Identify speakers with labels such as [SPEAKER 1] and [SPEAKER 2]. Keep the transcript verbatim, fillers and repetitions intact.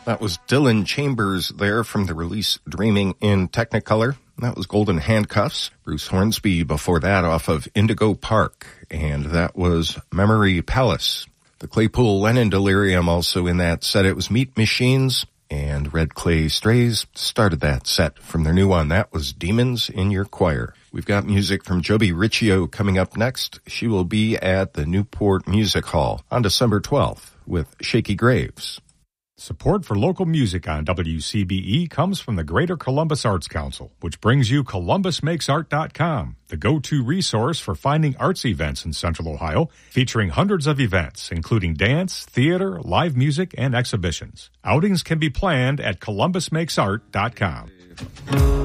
[SPEAKER 1] That was Dylan Chambers there from the release Dreaming in Technicolor. That was Golden Handcuffs. Bruce Hornsby before that off of Indigo Park. And that was Memory Palace. The Claypool Lennon Delirium also in that set. It was Meat Machines. And Red Clay Strays started that set from their new one. That was Demons in Your Choir. We've got music from Joby Riccio coming up next. She will be at the Newport Music Hall on December twelfth with Shaky Graves.
[SPEAKER 2] Support for local music on W C B E comes from the Greater Columbus Arts Council, which brings you Columbus Makes Art dot com, the go-to resource for finding arts events in Central Ohio, featuring hundreds of events, including dance, theater, live music, and exhibitions. Outings can be planned at Columbus Makes Art dot com.